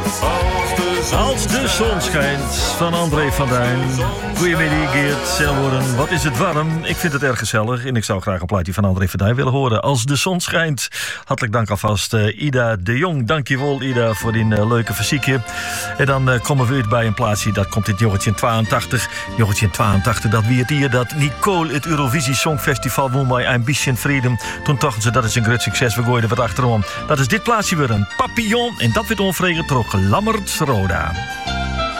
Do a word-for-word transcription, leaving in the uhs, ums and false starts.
Als de zon schijnt, van André van Duin. Goedemiddag Geert, Selwoorden. Wat is het warm? Ik vind het erg gezellig en ik zou graag een plaatje van André van Duin willen horen. Als de zon schijnt. Hartelijk dank alvast uh, Ida de Jong. Dankjewel Ida voor die uh, leuke fysiekje. En dan uh, komen we uit bij een plaatsje, dat komt in jongetje tweeëntachtig. Jongetje tweeëntachtig, dat wie het hier dat Nicole het Eurovisie Songfestival won bij Ambition Freedom. Toen dachten ze dat is een groot succes, we gooiden wat achterom. Dat is dit plaatsje weer een papillon en dat werd onvregen toch Lammert Roda.